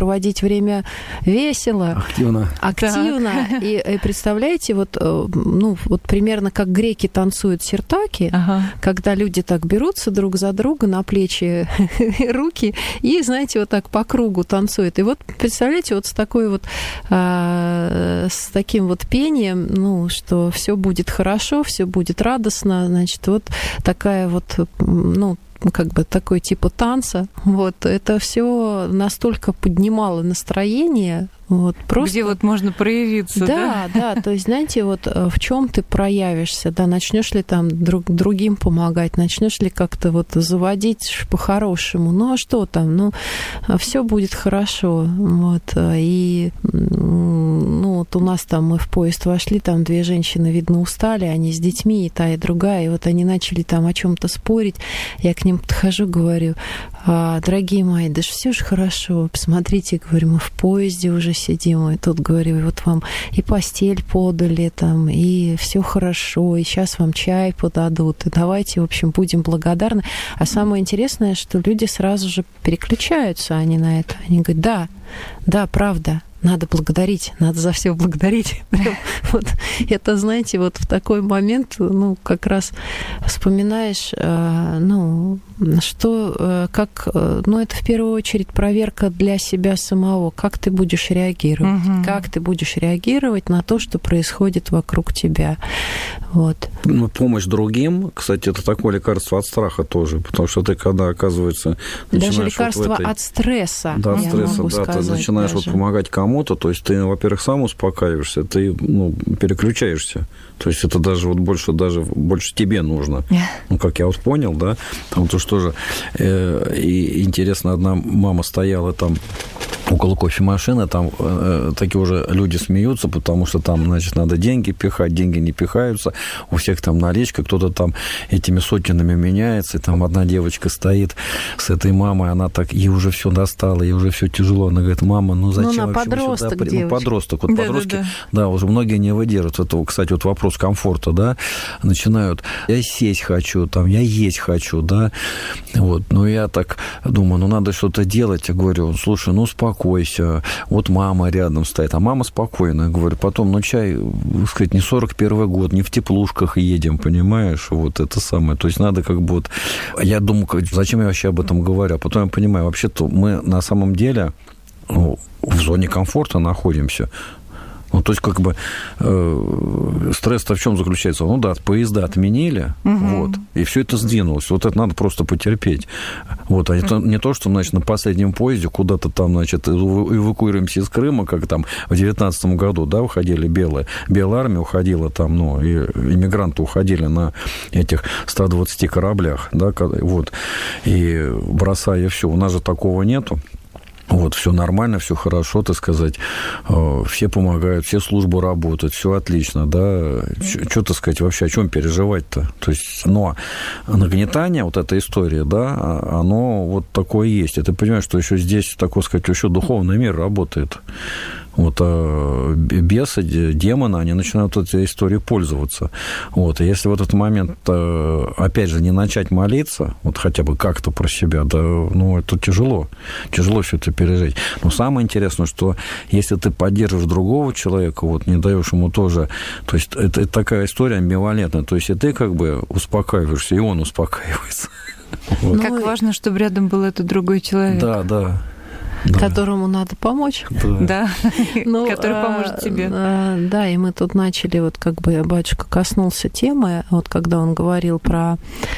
проводить время весело, активно. И представляете, вот примерно как греки танцуют сиртаки, когда люди так берутся друг за друга на плечи руки и, знаете, вот так по кругу танцуют. И вот представляете, вот с такой вот с таким вот пением, что все будет хорошо, все будет радостно, значит, вот такая вот, как бы такой типа танца. Вот это все настолько поднимало настроение. Вот, просто... Где вот можно проявиться, да? Да, то есть, знаете, вот в чем ты проявишься, да, начнешь ли там другим помогать, начнешь ли как-то вот заводить по-хорошему, а что там, все будет хорошо, вот, и, вот у нас там мы в поезд вошли, там 2 женщины, видно, устали, они с детьми, и та, и другая, и вот они начали там о чем-то спорить, я к ним подхожу, говорю: дорогие мои, да все же хорошо, посмотрите, говорю, мы в поезде уже сидим, и тут, говорю, вот вам и постель подали там, и все хорошо, и сейчас вам чай подадут, и давайте, в общем, будем благодарны. А самое интересное, что люди сразу же переключаются они на это. Они говорят: да, правда, надо благодарить, надо за все благодарить. Вот это, знаете, вот в такой момент, как раз вспоминаешь, что, как, это в первую очередь проверка для себя самого, как ты будешь реагировать, как ты будешь реагировать на то, что происходит вокруг тебя. Вот. Помощь другим, кстати, это такое лекарство от страха тоже, потому что ты, когда, оказывается, даже лекарство от стресса, да, от стресса, сказать, ты начинаешь вот помогать кому-то, то есть ты, во-первых, сам успокаиваешься, ты переключаешься. То есть это даже вот больше тебе нужно. Как я вот понял, да, там то, что же и интересно, одна мама стояла там около кофемашины, там такие уже люди смеются, потому что там, значит, надо деньги пихать, деньги не пихаются, у всех там наличка, кто-то там этими сотенами меняется, и там одна девочка стоит с этой мамой, она так, ей уже все достало, ей уже все тяжело, она говорит: мама, зачем вообще подросток, сюда? Подросток, вот подростки, да, уже многие не выдерживают. Это, кстати, вот вопрос комфорта, да, начинают: я сесть хочу, там, я есть хочу, да, вот, я так думаю, надо что-то делать, я говорю: слушай, успокойся, вот мама рядом стоит, а мама спокойная, говорю, потом, чай, сказать, не 41-й год, не в теплушках едем, понимаешь, вот это самое, то есть надо как бы вот, я думаю, зачем я вообще об этом говорю, а потом я понимаю, вообще-то мы на самом деле в зоне комфорта находимся. То есть, как бы, стресс-то в чем заключается? Поезда отменили, вот, и все это сдвинулось. Вот это надо просто потерпеть. Вот, а это не то, что, значит, на последнем поезде куда-то там, значит, эвакуируемся из Крыма, как там в 19-м году, да, уходили Белая армия уходила там, и иммигранты уходили на этих 120 кораблях, да, вот, и бросая все. У нас же такого нету. Вот, все нормально, все хорошо, так сказать, все помогают, все службы работают, все отлично, да, что, так сказать, вообще, о чем переживать-то? То есть, нагнетание, вот эта история, да, оно вот такое есть, и ты понимаешь, что еще здесь, такой сказать, еще духовный мир работает. Вот, бесы, демоны, они начинают этой историей пользоваться. Вот, и если в этот момент, опять же, не начать молиться, вот хотя бы как-то про себя, да, это тяжело все это пережить. Но самое интересное, что если ты поддерживаешь другого человека, вот, не даешь ему тоже, то есть это такая история амбивалентная, то есть и ты как бы успокаиваешься, и он успокаивается. Вот. Как важно, чтобы рядом был этот другой человек. Да. Которому надо помочь. Да, который поможет тебе. Да, и мы тут начали, вот как бы батюшка коснулся темы, вот когда он говорил про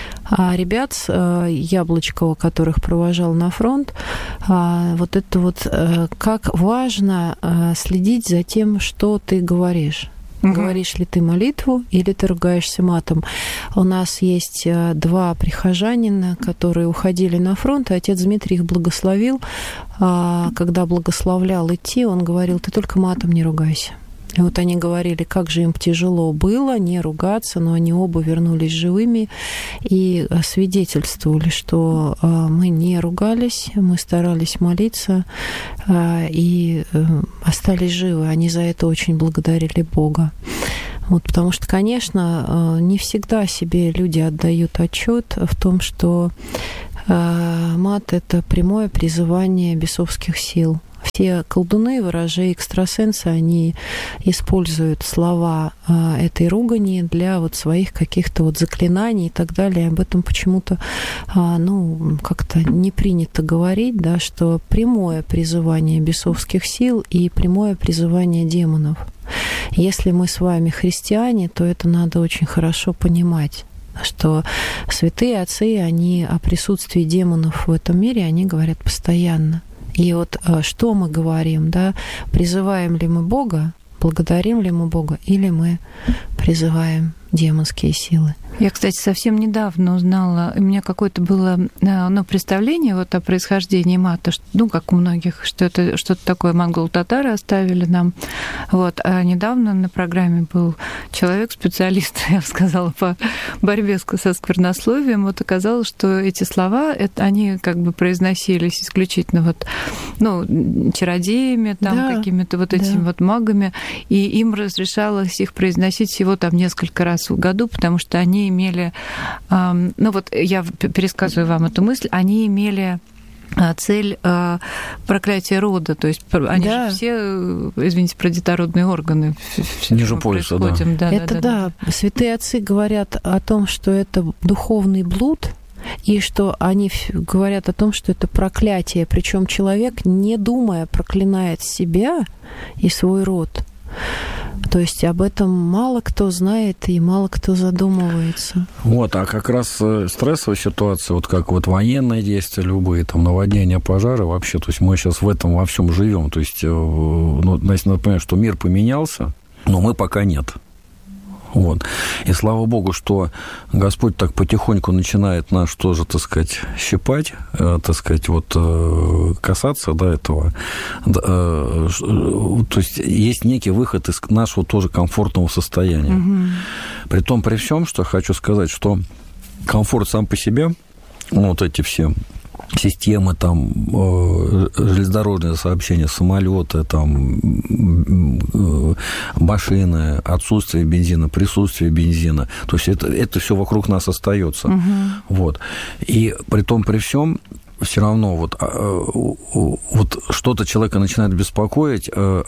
ребят с Яблочкова, которых провожал на фронт, вот это вот, как важно следить за тем, что ты говоришь. Говоришь ли ты молитву или ты ругаешься матом? У нас есть 2 прихожанина, которые уходили на фронт, и отец Дмитрий их благословил. Когда благословлял идти, он говорил: ты только матом не ругайся. И вот они говорили, как же им тяжело было не ругаться, но они оба вернулись живыми и свидетельствовали, что мы не ругались, мы старались молиться и остались живы. Они за это очень благодарили Бога. Вот, потому что, конечно, не всегда себе люди отдают отчет в том, что мат – это прямое призывание бесовских сил. все колдуны, ворожеи, экстрасенсы, они используют слова этой ругани для вот своих каких-то вот заклинаний и так далее. Об этом почему-то, как-то не принято говорить, да, что прямое призывание бесовских сил и прямое призывание демонов. Если мы с вами христиане, то это надо очень хорошо понимать, что святые отцы, они о присутствии демонов в этом мире, они говорят постоянно. И вот что мы говорим, да, призываем ли мы Бога, благодарим ли мы Бога, или мы призываем демонские силы. Я, кстати, совсем недавно узнала, у меня какое-то было представление вот о происхождении мата, как у многих, что это что-то такое монгол-татары оставили нам. Вот. А недавно на программе был человек, специалист, я бы сказала, по борьбе со сквернословием. Вот оказалось, что эти слова, они как бы произносились исключительно чародеями, какими-то этими магами, и им разрешалось их произносить всего несколько раз в году, потому что они имели, я пересказываю вам эту мысль, они имели цель проклятия рода, то есть они же все, извините, про детородные органы. Ниже пояса, да. Святые отцы говорят о том, что это духовный блуд, и что они говорят о том, что это проклятие, причем человек, не думая, проклинает себя и свой род. То есть об этом мало кто знает и мало кто задумывается. А как раз стрессовая ситуация, как военные действия любые, наводнение, пожары вообще, то есть мы сейчас в этом во всем живем. То есть, надо понимать, что мир поменялся, но мы пока нет. И слава Богу, что Господь так потихоньку начинает нас тоже, щипать, касаться этого. То есть есть некий выход из нашего тоже комфортного состояния. Притом, при всем, что хочу сказать, что комфорт сам по себе, эти все системы, железнодорожные сообщения, самолеты, машины, отсутствие бензина, присутствие бензина. То есть это все вокруг нас остается. И при том, при всем, все равно что-то человека начинает беспокоить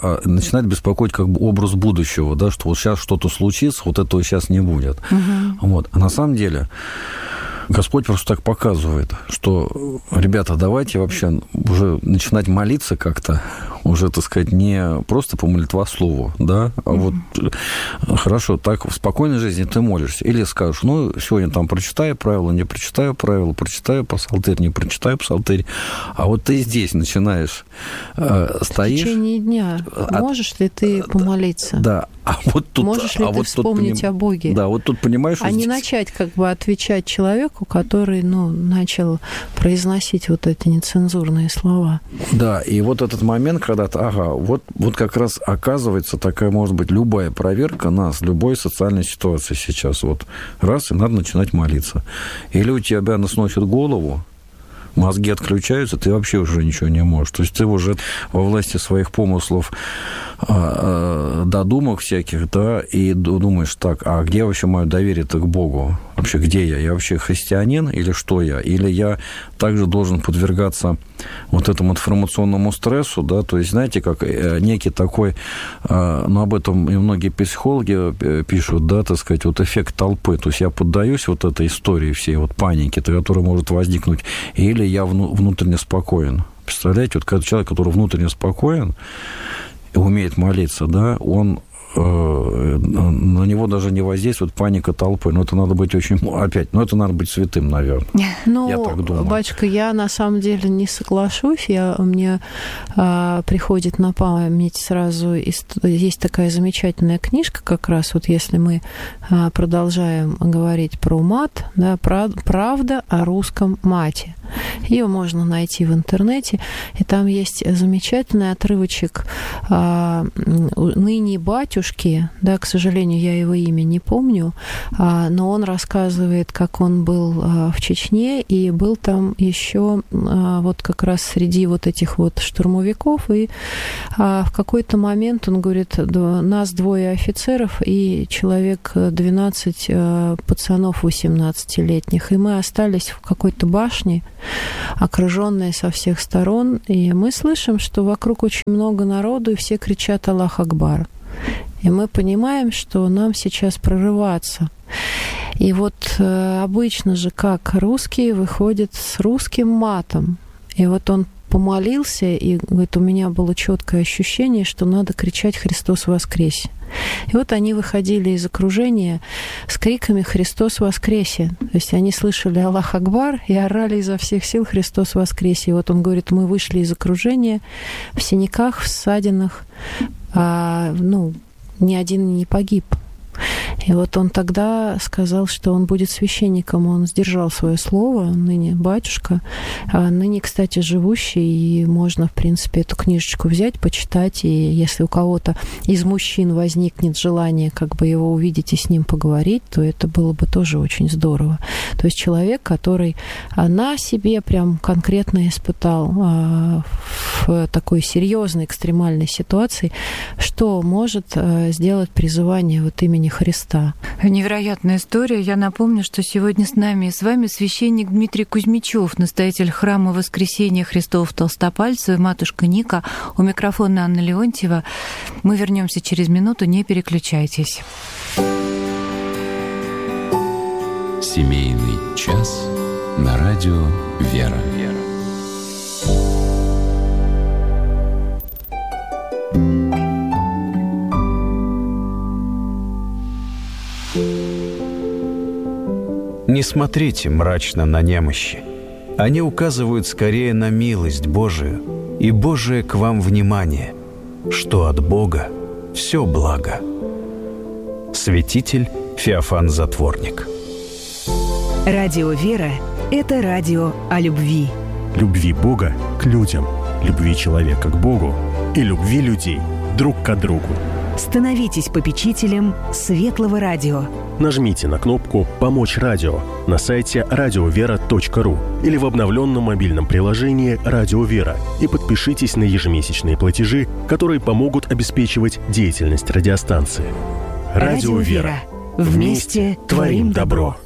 как бы образ будущего, да, что сейчас что-то случится, этого сейчас не будет. А на самом деле Господь просто так показывает, что, ребята, давайте вообще уже начинать молиться как-то, уже, не просто по молитвослову, да, а хорошо, так в спокойной жизни ты молишься. Или скажешь, сегодня прочитаю правила, не прочитаю правила, прочитаю псалтырь, не прочитаю псалтырь, а ты здесь начинаешь, стоишь... В течение дня можешь ли ты помолиться? Да. Можешь ли ты вспомнить о Боге? Да, тут понимаешь... А не начать отвечать человеку, который, начал произносить эти нецензурные слова. Да, и этот момент, когда-то, как раз оказывается такая, может быть, любая проверка нас, любой социальной ситуации сейчас. Раз, и надо начинать молиться. Или у тебя сносит голову, мозги отключаются, ты вообще уже ничего не можешь. То есть ты уже во власти своих помыслов, додумок всяких, да, и думаешь, а где вообще мое доверие-то к Богу? Вообще, где я? Я вообще христианин или что я? Или я также должен подвергаться этому информационному стрессу, да, то есть, знаете, как некий такой, об этом и многие психологи пишут, да, эффект толпы, то есть я поддаюсь этой истории всей паники, которая может возникнуть, или я внутренне спокоен. Представляете, когда человек, который внутренне спокоен и умеет молиться, да, он на него даже не воздействует паника толпы. Это надо быть это надо быть святым, наверное. Я так думаю. Батюшка, я на самом деле не соглашусь. Мне приходит на память сразу, есть такая замечательная книжка как раз, если мы продолжаем говорить про мат, да, «Правда о русском мате». Ее можно найти в интернете, и там есть замечательный отрывочек «Ныне батюшка дедушки, да, к сожалению, я его имя не помню, но он рассказывает, как он был в Чечне, и был там еще вот как раз среди вот этих вот штурмовиков, и в какой-то момент он говорит, нас 2 офицеров и человек 12 пацанов 18-летних, и мы остались в какой-то башне, окруженные со всех сторон, и мы слышим, что вокруг очень много народу, и все кричат «Аллах Акбар». И мы понимаем, что нам сейчас прорываться. И вот обычно же, как русские выходят с русским матом. И вот он помолился, и говорит, у меня было четкое ощущение, что надо кричать «Христос воскресе!». И вот они выходили из окружения с криками «Христос воскресе!». То есть они слышали «Аллах Акбар» и орали изо всех сил «Христос воскресе!». И вот он говорит, мы вышли из окружения в синяках, в ссадинах, ни один не погиб. И вот он тогда сказал, что он будет священником, он сдержал свое слово, ныне батюшка, ныне, кстати, живущий, и можно, в принципе, эту книжечку взять, почитать, и если у кого-то из мужчин возникнет желание как бы его увидеть и с ним поговорить, то это было бы тоже очень здорово. То есть человек, который на себе прям конкретно испытал в такой серьезной экстремальной ситуации, что может сделать призывание вот имени Христа. Невероятная история. Я напомню, что сегодня с нами и с вами священник Дмитрий Кузьмичев, настоятель храма Воскресения Христова в Толстопальцеве, матушка Ника. У микрофона Анна Леонтьева. Мы вернемся через минуту, не переключайтесь. Семейный час на радио «Вера». Не смотрите мрачно на немощи. Они указывают скорее на милость Божию и Божие к вам внимание, что от Бога все благо. Святитель Феофан Затворник. Радио «Вера» — это радио о любви. Любви Бога к людям, любви человека к Богу и любви людей друг к другу. Становитесь попечителем Светлого Радио. Нажмите на кнопку «Помочь радио» на сайте radiovera.ru или в обновленном мобильном приложении «Радио Вера» и подпишитесь на ежемесячные платежи, которые помогут обеспечивать деятельность радиостанции. Радио Вера. Вместе творим добро.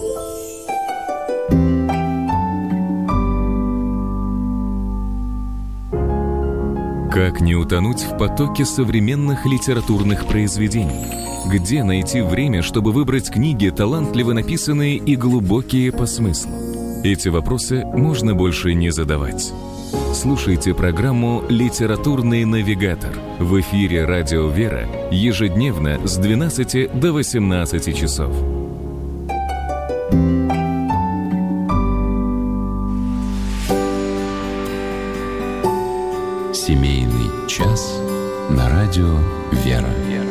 Как не утонуть в потоке современных литературных произведений? Где найти время, чтобы выбрать книги, талантливо написанные и глубокие по смыслу? Эти вопросы можно больше не задавать. Слушайте программу «Литературный навигатор» в эфире «Радио Вера» ежедневно с 12 до 18 часов. Семейный час на радио «Вера».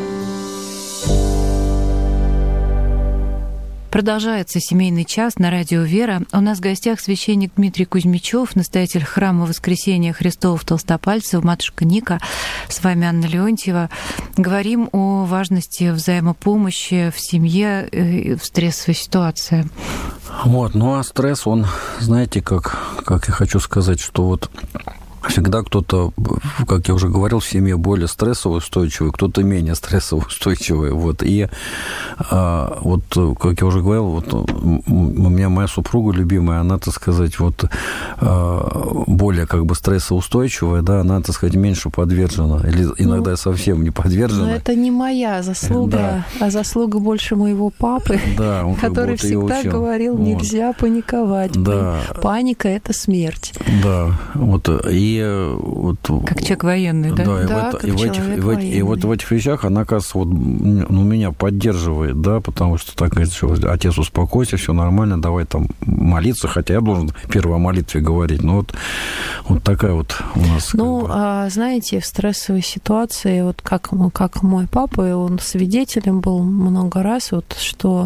Продолжается семейный час на радио «Вера». У нас в гостях священник Дмитрий Кузьмичев, настоятель храма Воскресения Христова в Толстопальцево, матушка Ника. С вами Анна Леонтьева. Говорим о важности взаимопомощи в семье в стрессовой ситуации. Вот, ну а стресс, он, знаете, как я хочу сказать, что вот всегда кто-то, как я уже говорил, в семье более стрессово устойчивый, кто-то менее стрессово устойчивый. Вот. И вот, как я уже говорил, вот у меня моя супруга любимая, она, так сказать, вот более как бы стрессоустойчивая, да, она, так сказать, меньше подвержена, или иногда совсем не подвержена. Но это не моя заслуга, да, а заслуга больше моего папы, да, который всегда говорил, нельзя паниковать. Да. Паника – это смерть. Да, вот, и вот, как человек военный, да? Да, и вот в этих вещах она, кажется, вот, меня поддерживает, да, потому что так говорит, что отец, успокойся, все нормально, давай там молиться, хотя я должен первой о молитве говорить. Но вот такая вот у нас... знаете, в стрессовой ситуации, вот как мой папа, и он свидетелем был много раз, вот, что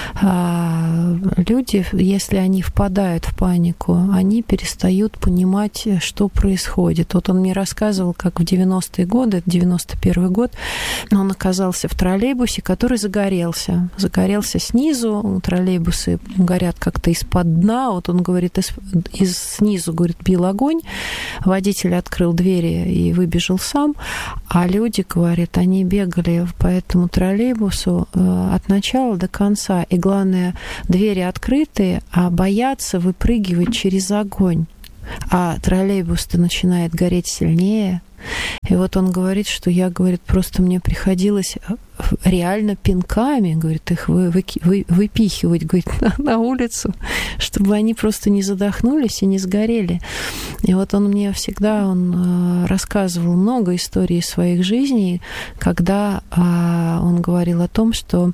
люди, если они впадают в панику, они перестают понимать, что происходит. Вот он мне рассказывал, как в 90-е годы, 91-й год, он оказался в троллейбусе, который загорелся. Загорелся снизу, троллейбусы горят как-то из-под дна. Вот он говорит, снизу, говорит, бил огонь, водитель открыл двери и выбежал сам, а люди, говорит, они бегали по этому троллейбусу от начала до конца, и главное, двери открытые, а боятся выпрыгивать через огонь. А троллейбус-то начинает гореть сильнее. И вот он говорит, что просто мне приходилось реально пинками, говорит, их выпихивать, говорит, на улицу, чтобы они просто не задохнулись и не сгорели. И вот он мне всегда, рассказывал много историй из своих жизней, когда он говорил о том, что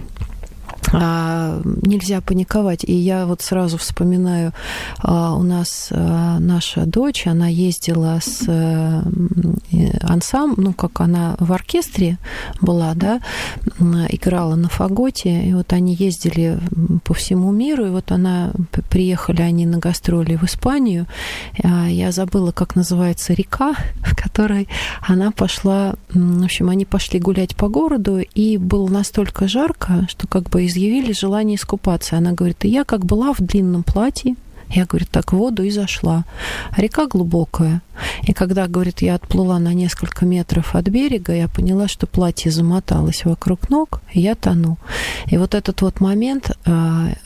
нельзя паниковать. И я вот сразу вспоминаю, у нас наша дочь, она ездила с ансамблем, она в оркестре была, да, играла на фаготе, и вот они ездили по всему миру, и вот приехали они на гастроли в Испанию, я забыла, как называется река, в которой она пошла, в общем, они пошли гулять по городу, и было настолько жарко, что изъявили желание искупаться. Она говорит, и я была в длинном платье, я, говорит, так в воду и зашла. Река глубокая. И когда, говорит, я отплыла на несколько метров от берега, я поняла, что платье замоталось вокруг ног, и я тону. И вот этот вот момент, она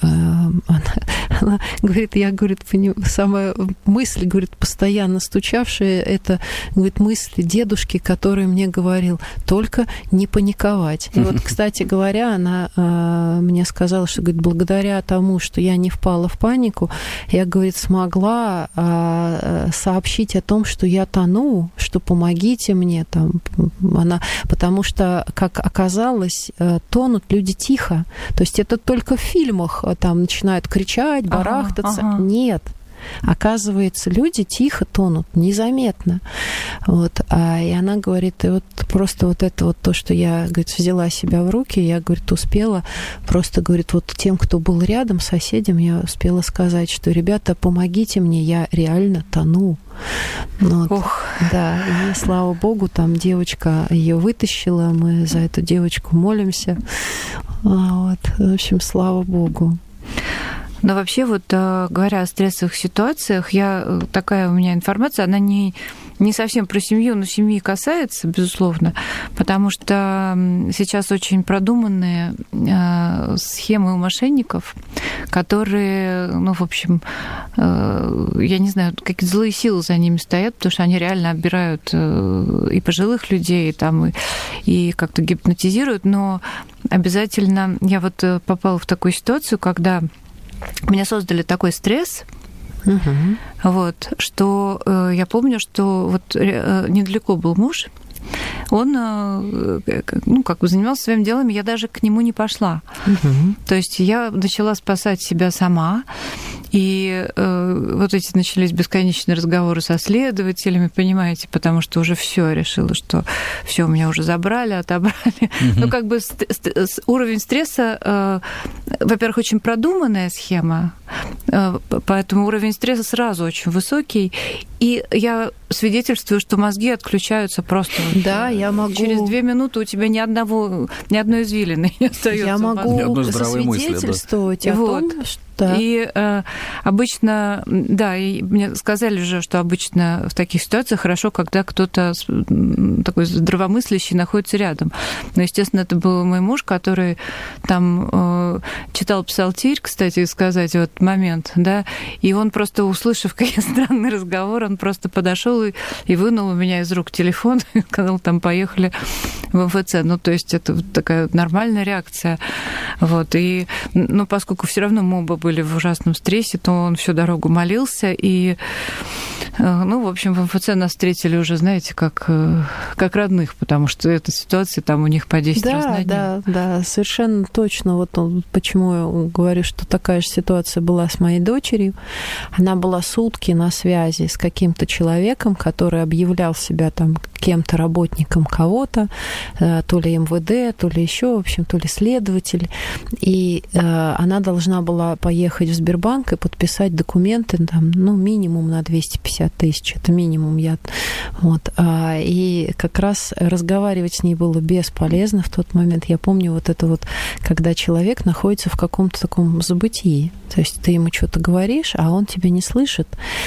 говорит, я, говорит, самая мысль, говорит, постоянно стучавшая, это, говорит, мысли дедушки, который мне говорил, только не паниковать. И вот, кстати говоря, она мне сказала, что, говорит, благодаря тому, что я не впала в панику, я, говорит, смогла сообщить о том, что я тону, что помогите мне там. Потому что, как оказалось, тонут люди тихо. То есть это только в фильмах там начинают кричать, барахтаться. Нет. Оказывается, люди тихо тонут, незаметно. Вот. И она говорит, и вот просто вот это вот то, что я, говорит, взяла себя в руки, я, говорит, успела просто, говорит, вот тем, кто был рядом, соседям, я успела сказать, что, ребята, помогите мне, я реально тону. Вот. Ох. Да, и слава богу, там девочка ее вытащила, мы за эту девочку молимся. Вот. В общем, слава богу. Но вообще, вот говоря о стрессовых ситуациях, такая у меня информация, она не совсем про семью, но семьи касается, безусловно, потому что сейчас очень продуманные схемы у мошенников, которые, в общем, я не знаю, какие злые силы за ними стоят, потому что они реально оббирают и пожилых людей, и как-то гипнотизируют, но обязательно я вот попала в такую ситуацию, когда меня создали такой стресс, вот, что я помню, что вот недалеко был муж, он, занимался своими делами, я даже к нему не пошла. То есть я начала спасать себя сама, и вот эти начались бесконечные разговоры со следователями, понимаете, потому что уже все решила, что все у меня уже забрали, отобрали. Уровень стресса, во-первых, очень продуманная схема, поэтому уровень стресса сразу очень высокий, и я свидетельствую, что мозги отключаются просто. Да, я могу... Через 2 минуты у тебя ни одной извилины не остается. Я могу засвидетельствовать о том, что... Да. И обычно, и мне сказали же, что обычно в таких ситуациях хорошо, когда кто-то такой здравомыслящий находится рядом. Но, естественно, это был мой муж, который там читал псалтирь, кстати сказать, вот момент, да, и он просто, услышав какой странный разговор, он просто подошел и вынул у меня из рук телефон и сказал, там, поехали в МФЦ. Ну, то есть это такая нормальная реакция. Вот. И, ну, поскольку все равно мы оба были в ужасном стрессе, то он всю дорогу молился. И, ну, в общем, в МФЦ нас встретили уже, знаете, как родных, потому что эта ситуация там у них по 10 раз на день. Да, совершенно точно. Вот почему я говорю, что такая же ситуация была с моей дочерью. Она была сутки на связи с каким-то человеком, который объявлял себя там кем-то, работником кого-то, то ли МВД, то ли еще, в общем, то ли следователь. И она должна была поехать в Сбербанк и подписать документы, там, ну, минимум на 250 тысяч. Это минимум. Вот. И как раз разговаривать с ней было бесполезно в тот момент. Я помню вот это вот, когда человек находится в каком-то таком забытии. То есть ты ему что-то говоришь, а он тебя не слышит.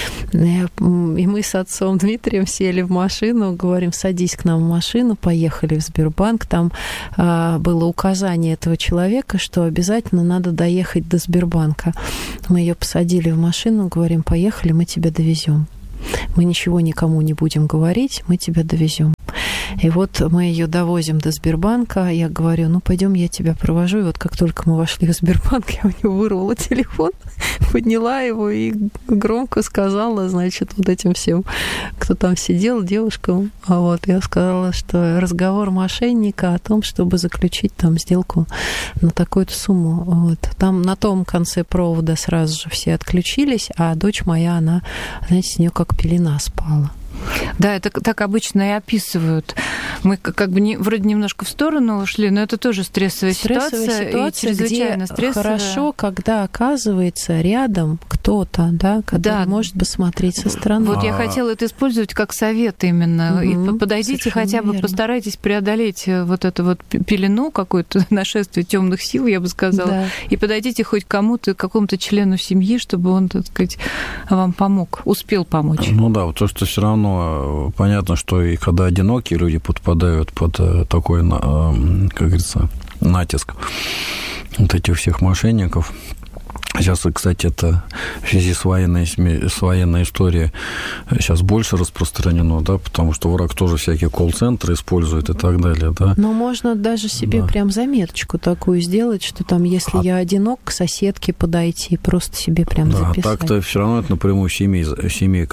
И мы с отцом Дмитрием сели в машину, говорим, садись к нам в машину, поехали в Сбербанк. Там было указание этого человека, что обязательно надо доехать до Сбербанка. Мы ее посадили в машину, говорим, поехали, мы тебя довезем. Мы ничего никому не будем говорить, мы тебя довезем. И вот мы ее довозим до Сбербанка. Я говорю, ну, пойдем, я тебя провожу. И вот как только мы вошли в Сбербанк, я у него вырвала телефон, подняла его и громко сказала, значит, вот этим всем, кто там сидел, девушкам. А вот я сказала, что разговор мошенника о том, чтобы заключить там сделку на такую-то сумму. Вот. Там на том конце провода сразу же все отключились, а дочь моя, она, знаете, с нее как пелена спала. Да, это так обычно и описывают. Мы как бы вроде немножко в сторону ушли, но это тоже стрессовая ситуация, и чрезвычайно стрессовая. Хорошо, когда оказывается рядом кто-то, да, который может посмотреть со стороны. Вот я хотела это использовать как совет именно. И подойдите, хотя бы постарайтесь преодолеть вот эту вот пелену, какое-то нашествие темных сил, я бы сказала, и подойдите хоть к кому-то, какому-то члену семьи, чтобы он, так сказать, вам помог, успел помочь. Ну да, вот то, что все равно понятно, что и когда одинокие люди подпадают под такой, как говорится, натиск вот этих всех мошенников. Сейчас, кстати, это в связи с военной историей сейчас больше распространено, да, потому что враг тоже всякие колл-центры использует и так далее, да. Но можно даже себе прям заметочку такую сделать, что там, если я одинок, к соседке подойти, просто себе прям записать. Так-то все равно это напрямую семей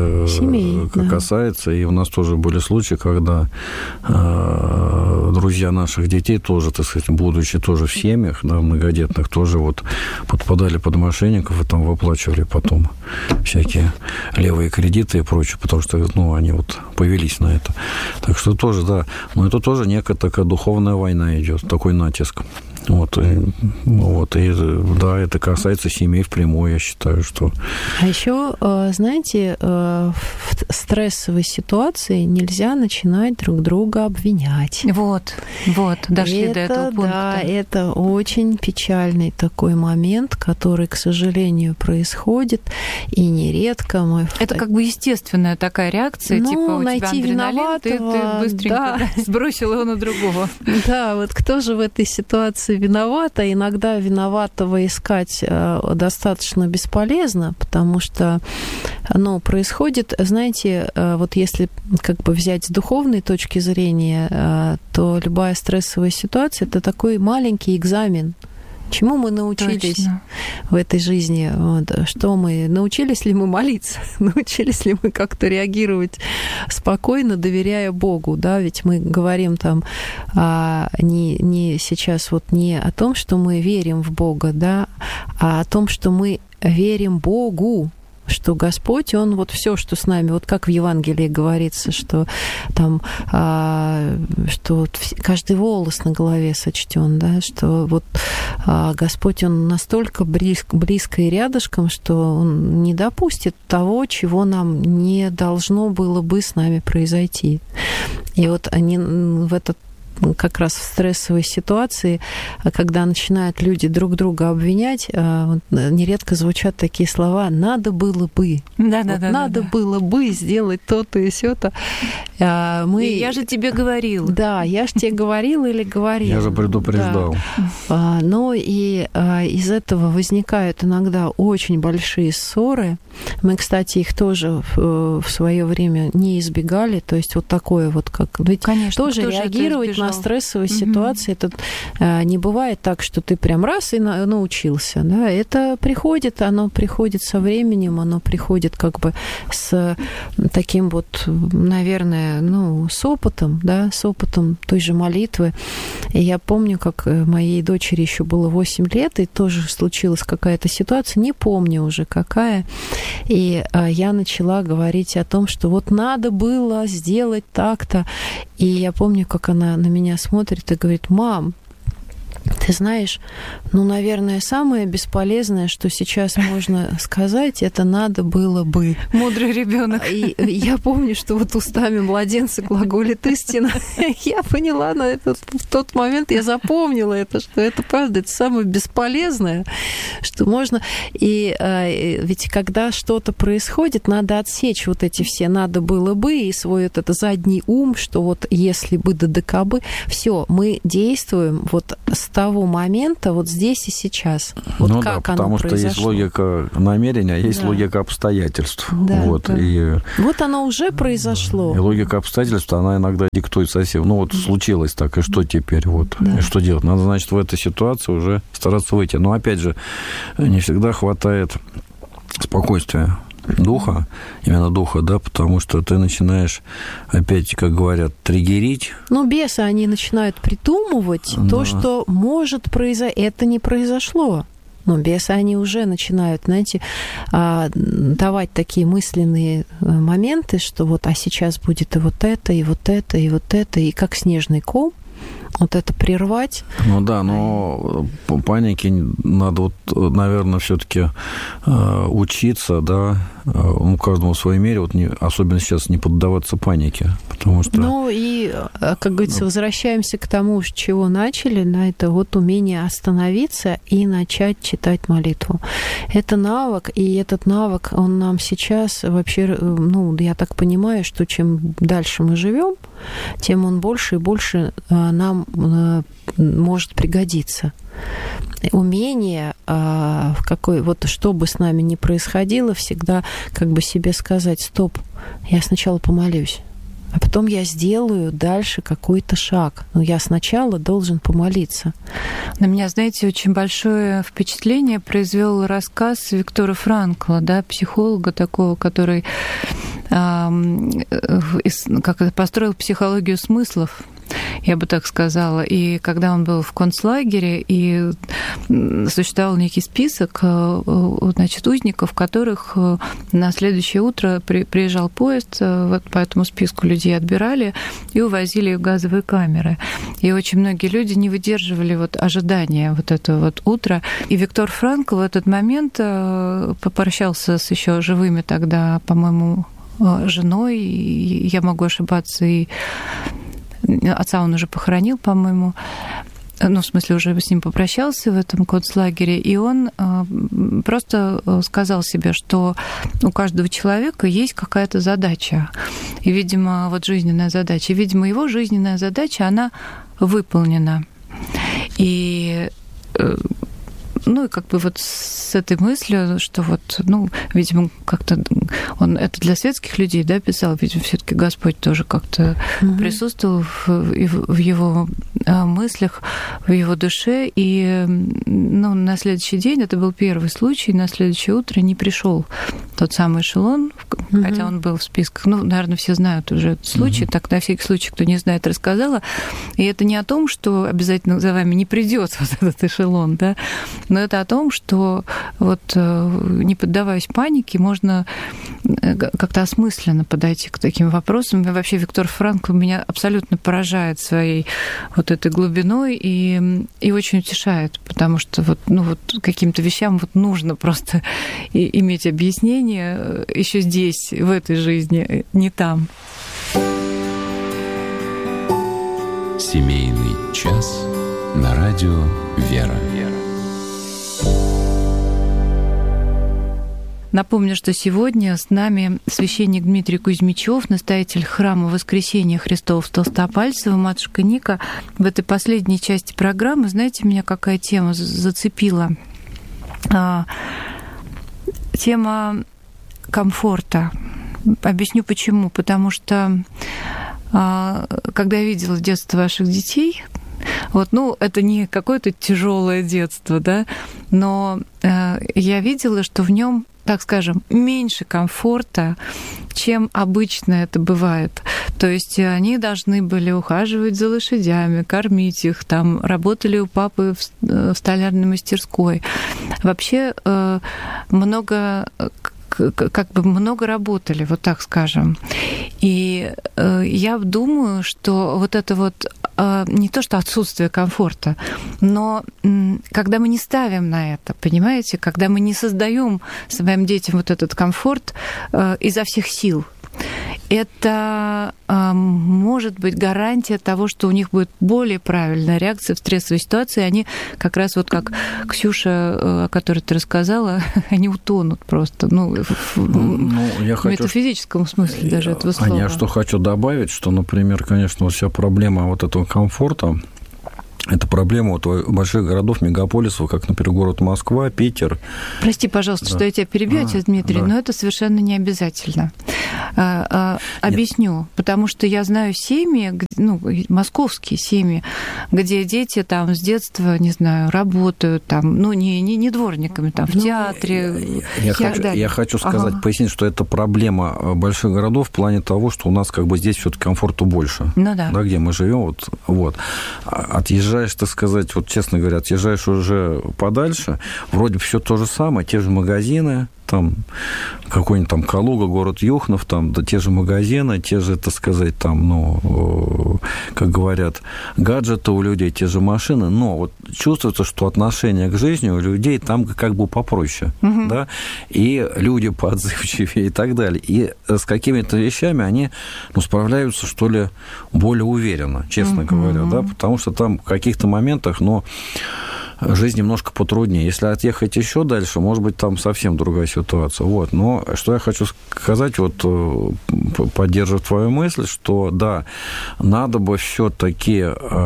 касается, и у нас тоже были случаи, когда друзья наших детей тоже, так сказать, будучи тоже в семьях, да, многодетных, тоже вот подпадали под мошенников и там выплачивали потом всякие левые кредиты и прочее, потому что, ну, они вот повелись на это. Так что тоже, да, но это тоже некая такая духовная война идет, такой натиск. Вот, и да, это касается семей впрямую, я считаю, что... А еще, знаете, в стрессовой ситуации нельзя начинать друг друга обвинять. Вот, дошли до этого пункта. Да, это очень печальный такой момент, который, к сожалению, происходит, и нередко мы... Это как бы естественная такая реакция, типа у тебя адреналин, ты быстренько сбросил его на другого. Да, вот кто же в этой ситуации виновата? Иногда виноватого искать достаточно бесполезно, потому что, ну, происходит, знаете, вот если как бы взять с духовной точки зрения, то любая стрессовая ситуация – это такой маленький экзамен. Чему мы научились в этой жизни? Вот. Что мы? Научились ли мы молиться? Научились ли мы как-то реагировать спокойно, доверяя Богу? Да? Ведь мы говорим там не сейчас вот не о том, что мы верим в Бога, да, а о том, что мы верим Богу, что Господь, Он вот все, что с нами, вот как в Евангелии говорится, что там, что каждый волос на голове сочтен, да, что вот Господь, Он настолько близко и рядышком, что Он не допустит того, чего нам не должно было бы с нами произойти. И вот они в этот как раз в стрессовой ситуации, когда начинают люди друг друга обвинять, нередко звучат такие слова: «надо было бы». Надо было бы сделать то-то и сё-то. Я же тебе говорил. Да, я же тебе говорил или говорил. Я же предупреждал. Да. Но и из этого возникают иногда очень большие ссоры. Мы, кстати, их тоже в свое время не избегали. То есть вот такое вот, как... Ведь конечно, тоже реагировать на стрессовой ситуации. Это не бывает так, что ты прям раз и научился. Да? Это приходит, оно приходит со временем, оно приходит как бы с таким вот, наверное, с опытом, да, с опытом той же молитвы. И я помню, как моей дочери еще было 8 лет, и тоже случилась какая-то ситуация, не помню уже какая, и я начала говорить о том, что вот надо было сделать так-то. И я помню, как она на меня смотрит и говорит: «Мам, ты знаешь, наверное, самое бесполезное, что сейчас можно сказать, это надо было бы». Мудрый ребенок. И я помню, что вот устами младенца глаголит истина. Я поняла в тот момент, я запомнила это, что это правда, это самое бесполезное, что можно. И ведь когда что-то происходит, надо отсечь вот эти все «надо было бы» и свой вот этот задний ум, что вот если бы да кабы, все, мы действуем вот с того момента, вот здесь и сейчас. Вот как оно потому произошло. Что есть логика намерения, а есть логика обстоятельств. Да, вот, да. И, вот оно уже произошло. И логика обстоятельств, она иногда диктует совсем. Случилось так, и что теперь? Вот, да. И что делать? Надо, значит, в этой ситуации уже стараться выйти. Но, опять же, не всегда хватает спокойствия. Духа, именно духа, да, потому что ты начинаешь опять, как говорят, триггерить. Бесы, они начинают придумывать то, что может произойти. Это не произошло. Но бесы, они уже начинают, знаете, давать такие мысленные моменты, что вот, а сейчас будет и вот это, и вот это, и вот это, и как снежный ком. Вот это прервать. Но панике надо, наверное, все-таки учиться, да, каждому в своей мере, особенно сейчас не поддаваться панике, потому что... и, как говорится, возвращаемся к тому, с чего начали, да, это вот умение остановиться и начать читать молитву. Это навык, и этот навык, он нам сейчас вообще, я так понимаю, что чем дальше мы живем, тем он больше и больше нам может пригодиться. Умение, что бы с нами ни происходило, всегда как бы себе сказать: стоп, я сначала помолюсь, а потом я сделаю дальше какой-то шаг. Но я сначала должен помолиться. На меня, знаете, очень большое впечатление произвел рассказ Виктора Франкла, да, психолога такого, который построил психологию смыслов, я бы так сказала. И когда он был в концлагере, и существовал некий список, узников, которых на следующее утро приезжал поезд, вот по этому списку людей отбирали и увозили в газовые камеры. И очень многие люди не выдерживали ожидания этого утра. И Виктор Франкл в этот момент попрощался с еще живыми тогда, по-моему, женой, я могу ошибаться, и отца он уже похоронил, по-моему, в смысле, уже с ним попрощался в этом концлагере, и он просто сказал себе, что у каждого человека есть какая-то задача, и, видимо, жизненная задача, и, видимо, его жизненная задача, она выполнена. И с этой мыслью, что видимо, как-то он это для светских людей, да, писал, видимо, все-таки Господь тоже как-то присутствовал в его мыслях, в его душе, и на следующий день, это был первый случай, на следующее утро не пришел тот самый эшелон, хотя он был в списках. Наверное, все знают уже этот случай, так на всякий случай, кто не знает, рассказала. И это не о том, что обязательно за вами не придет этот эшелон, да, но это о том, что не поддаваясь панике, можно как-то осмысленно подойти к таким вопросам. И вообще Виктор Франкл меня абсолютно поражает своей этой глубиной и очень утешает, потому что каким-то вещам нужно просто иметь объяснение еще здесь, в этой жизни, не там. Семейный час на радио «Вера». Напомню, что сегодня с нами священник Дмитрий Кузьмичев, настоятель храма Воскресения Христова в Толстопальцево. Матушка Ника, в этой последней части программы, знаете, меня какая тема зацепила? Тема комфорта. Объясню почему. Потому что когда я видела детство ваших детей, вот, ну, это не какое-то тяжелое детство, да, но я видела, что в нем, так скажем, меньше комфорта, чем обычно это бывает. То есть они должны были ухаживать за лошадями, кормить их, там, работали у папы в столярной мастерской. Вообще много работали, вот так скажем. И я думаю, что вот это вот не то, что отсутствие комфорта, но когда мы не ставим на это, понимаете, когда мы не создаем своим детям вот этот комфорт изо всех сил, это может быть гарантия того, что у них будет более правильная реакция в стрессовой ситуации. Они как раз вот как Ксюша, о которой ты рассказала, они утонут просто. В метафизическом смысле даже этого слова. Я что хочу добавить, что, например, конечно, вся проблема вот этого комфорта, это проблема вот больших городов, мегаполисов, как, например, город Москва, Питер. Прости, пожалуйста, что я тебя перебью, Дмитрий, но это совершенно не обязательно. Объясню. Потому что я знаю семьи, московские семьи, где дети там с детства, не знаю, работают там, не дворниками, там, в театре и так далее. Я хочу сказать, пояснить, что это проблема больших городов в плане того, что у нас как бы здесь всё-таки комфорта больше. Да, где мы живем, вот. Отъезжаешь, так сказать, вот честно говоря, отъезжаешь уже подальше, вроде бы все то же самое, те же магазины, там какой-нибудь там Калуга, город Юхнов, там, да, те же магазины, те же, так сказать, там, как говорят, гаджеты у людей, те же машины, но вот чувствуется, что отношение к жизни у людей там как бы попроще, да, и люди поотзывчивее и так далее, и с какими-то вещами они, справляются, что ли, более уверенно, честно говоря, да, потому что там в каких-то моментах, жизнь немножко потруднее. Если отъехать еще дальше, может быть, там совсем другая ситуация. Вот. Но что я хочу сказать, вот поддерживая твою мысль, что да, надо бы все-таки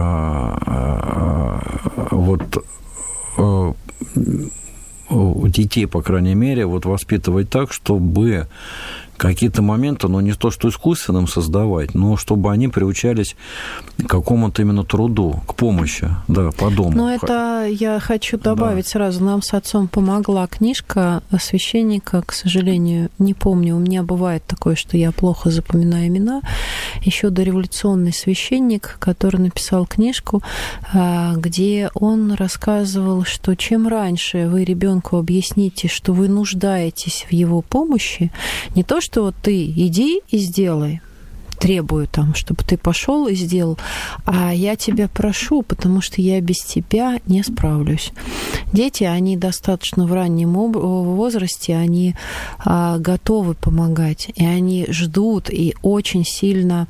у детей, по крайней мере, вот воспитывать так, чтобы какие-то моменты, не то что искусственным создавать, но чтобы они приучались к какому-то именно труду, к помощи, да, по дому. Но это я хочу добавить сразу. Нам с отцом помогла книжка священника, к сожалению, не помню, у меня бывает такое, что я плохо запоминаю имена. Еще дореволюционный священник, который написал книжку, где он рассказывал, что чем раньше вы ребенку объясните, что вы нуждаетесь в его помощи, не то, что вот ты иди и сделай, требую там, чтобы ты пошел и сделал, а я тебя прошу, потому что я без тебя не справлюсь. Дети, они достаточно в раннем возрасте, они готовы помогать, и они ждут, и очень сильно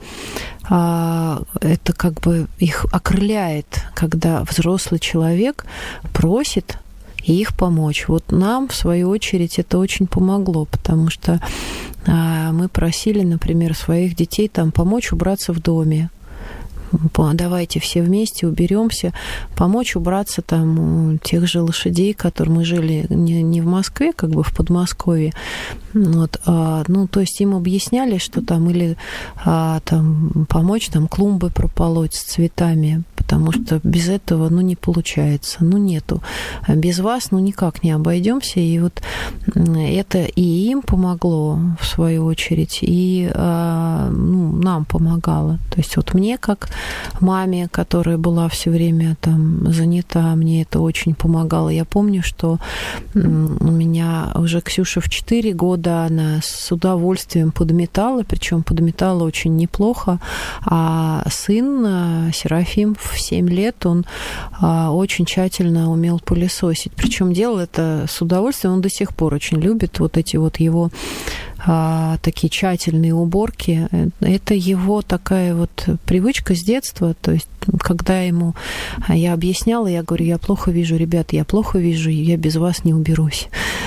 это как бы их окрыляет, когда взрослый человек просит и их помочь. Вот нам, в свою очередь, это очень помогло, потому что мы просили, например, своих детей там помочь убраться в доме. Давайте все вместе уберемся, помочь убраться там тех же лошадей, которые мы жили не в Москве, как бы в Подмосковье. Вот, то есть им объясняли, что там или там помочь там клумбы прополоть с цветами, потому что без этого, не получается, нету. Без вас, никак не обойдемся. И вот это и им помогло, в свою очередь, и нам помогало. То есть вот мне, как маме, которая была все время там занята, мне это очень помогало. Я помню, что у меня уже Ксюша в 4 года, она с удовольствием подметала, причем подметала очень неплохо, а сын Серафим в 7 лет, он очень тщательно умел пылесосить. Причем делал это с удовольствием, он до сих пор очень любит вот эти вот его такие тщательные уборки. Это его такая вот привычка с детства. То есть, когда я объясняла, я говорю, я плохо вижу, ребят, я плохо вижу, я без вас не уберусь.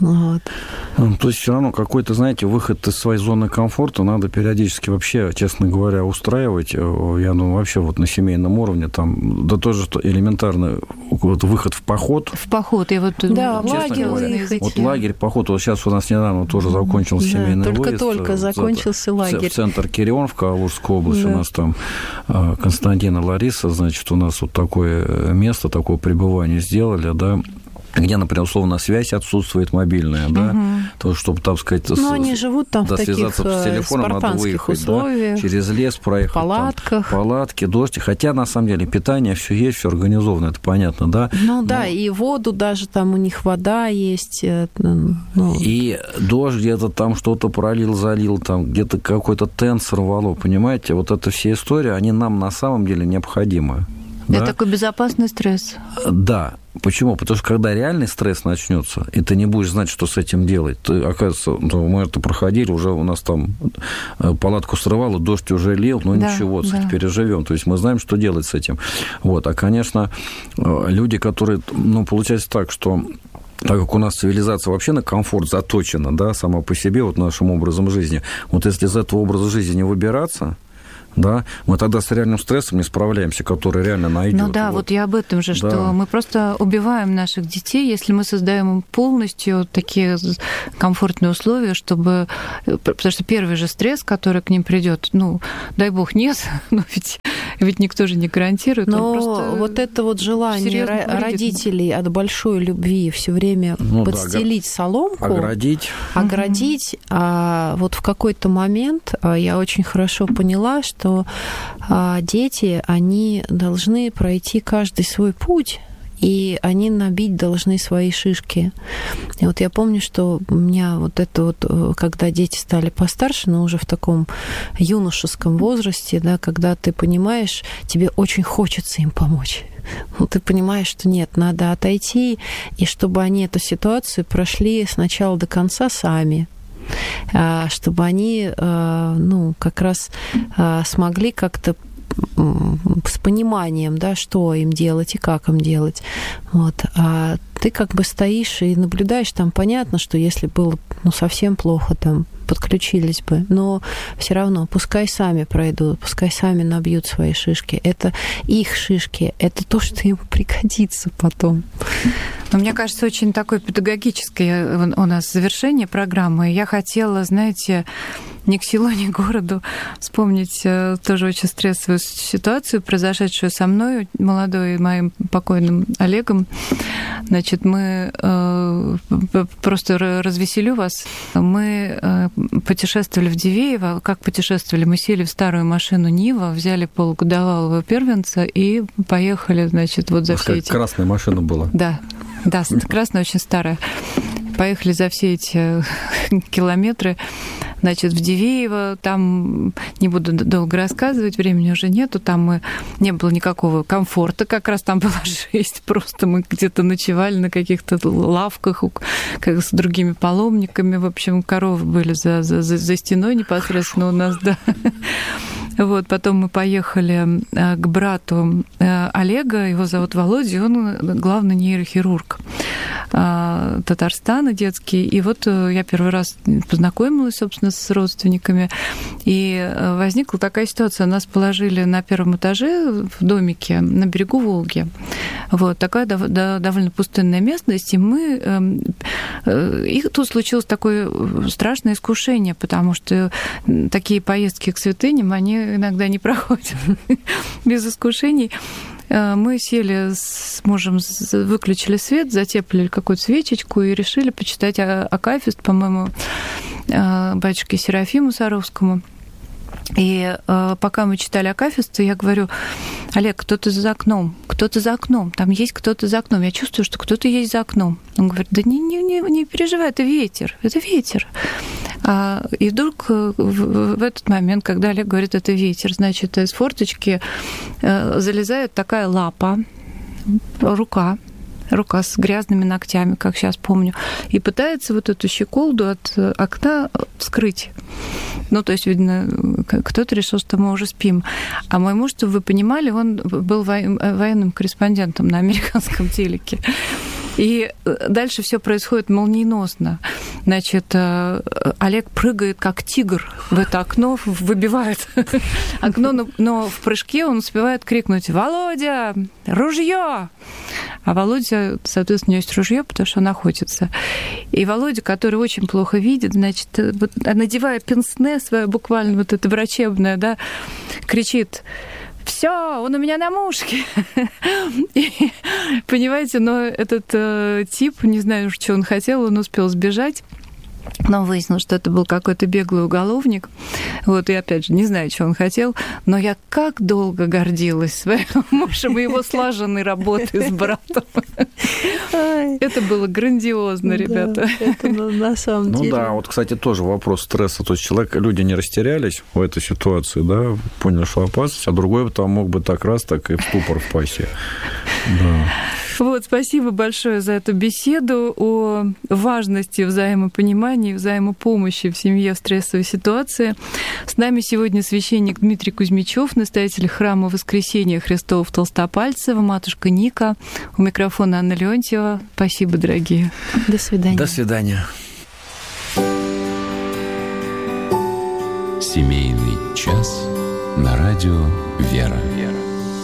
Вот. То есть все равно какой-то, знаете, выход из своей зоны комфорта надо периодически вообще, честно говоря, устраивать. Я думаю, вообще вот на семейном уровне там, да тоже элементарно вот выход в поход. В поход, я вот... Да, лагерь выехать. Вот лагерь, поход. Вот сейчас у нас недавно тоже закончился семейный выезд. Только закончился лагерь. В центр Кирион, в Калужской области. У нас там Константин и Лариса, значит, у нас вот такое место, такое пребывание сделали, да, где, например, условно, связь отсутствует мобильная, да, то, чтобы, так сказать... Ну, они живут там в таких с телефоном надо выехать, условиях, да, через лес проехать. В палатках. Там, палатки, дождь. Хотя, на самом деле, питание все есть, все организовано, это понятно, да. Ну, да, и воду даже, там у них вода есть. Ну. И дождь где-то там что-то пролил, залил, там где-то какой-то тент сорвало, понимаете? Вот эта вся история, они нам на самом деле необходимы. Это да? такой безопасный стресс. Да. Почему? Потому что когда реальный стресс начнется, и ты не будешь знать, что с этим делать, ты, оказывается, мы это проходили, уже у нас там палатку срывало, дождь уже лил, но да, ничего, да. Переживем. То есть мы знаем, что делать с этим. Вот. А, конечно, люди, которые, ну, получается так, что так как у нас цивилизация вообще на комфорт заточена, да, сама по себе, вот нашим образом жизни, вот если из этого образа жизни не выбираться, да, мы тогда с реальным стрессом не справляемся, который реально найдет. Ну да, вот я об этом же, что мы просто убиваем наших детей, если мы создаем им полностью такие комфортные условия, чтобы... Потому что первый же стресс, который к ним придет, ну, дай бог, нет, но ведь никто же не гарантирует. Но вот это вот желание родителей от большой любви все время подстелить соломку, оградить, а вот в какой-то момент я очень хорошо поняла, что дети, они должны пройти каждый свой путь, и они набить должны свои шишки. И вот я помню, что у меня вот это вот, когда дети стали постарше, но уже в таком юношеском возрасте, да, когда ты понимаешь, тебе очень хочется им помочь. Ну, ты понимаешь, что нет, надо отойти, и чтобы они эту ситуацию прошли с начала до конца сами, чтобы они, ну, как раз смогли как-то с пониманием, да, что им делать и как им делать. Вот. А ты как бы стоишь и наблюдаешь, там понятно, что если было, ну, совсем плохо, там подключились бы, но все равно пускай сами пройдут, пускай сами набьют свои шишки. Это их шишки, это то, что им пригодится потом. Но мне кажется, очень такое педагогическое у нас завершение программы. Я хотела, знаете, ни к селу, ни к городу вспомнить тоже очень стрессовую ситуацию, произошедшую со мной, молодой моим покойным Олегом. Значит, мы просто развеселю вас. Мы путешествовали в Дивеево. Как путешествовали? Мы сели в старую машину Нива, взяли полугодовалого первенца и поехали, значит, вот за все эти... Красная машина была. Да, красная, очень старая. Поехали за все эти километры, значит, в Дивеево. Там, не буду долго рассказывать, времени уже нету, там не было никакого комфорта, как раз там была жесть. Просто мы где-то ночевали на каких-то лавках как с другими паломниками. В общем, коровы были за стеной непосредственно у нас, да. Вот, потом мы поехали к брату Олега, его зовут Володя, и он главный нейрохирург Татарстана, детский. И вот я первый раз познакомилась, собственно, с родственниками, и возникла такая ситуация. Нас положили на первом этаже в домике на берегу Волги. Вот, такая довольно пустынная местность, и тут случилось такое страшное искушение, потому что такие поездки к святыням, они иногда не проходят без искушений. Мы сели с мужем, выключили свет, затеплили какую-то свечечку и решили почитать акафист, по-моему, батюшке Серафиму Саровскому. И пока мы читали акафист, я говорю: Олег, кто-то за окном, там есть кто-то за окном, я чувствую, что кто-то есть за окном. Он говорит: да не переживай, это ветер. И вдруг в этот момент, когда Олег говорит, это ветер, значит, из форточки залезает такая лапа, рука с грязными ногтями, как сейчас помню, и пытается вот эту щеколду от окна вскрыть. Ну, то есть, видно, кто-то решил, что мы уже спим. А мой муж, чтобы вы понимали, он был военным корреспондентом на американском телеке. И дальше все происходит молниеносно. Значит, Олег прыгает как тигр в это окно, выбивает окно, но в прыжке он успевает крикнуть: «Володя, ружье!» А Володя, соответственно, у него есть ружье, потому что он охотится. И Володя, который очень плохо видит, значит, вот, надевая пенсне свое, буквально вот это врачебное, да, кричит: «Все, он у меня на мушке!» И, понимаете, но этот тип, не знаю, что он хотел, он успел сбежать. Но выяснилось, что это был какой-то беглый уголовник. Вот, и опять же, не знаю, что он хотел, но я как долго гордилась своим мужем и его слаженной работой с братом. Это было грандиозно, ребята. Это на самом деле. Ну да, вот, кстати, тоже вопрос стресса. То есть люди не растерялись в этой ситуации, да, поняли, что опасность, а другой там мог бы так и в ступор впасть. Да. Вот, спасибо большое за эту беседу о важности взаимопонимания и взаимопомощи в семье в стрессовой ситуации. С нами сегодня священник Дмитрий Кузьмичев, настоятель храма Воскресения Христова в Толстопальцево, матушка Ника. У микрофона Анна Леонтьева. Спасибо, дорогие. До свидания. До свидания. Семейный час на радио «Вера».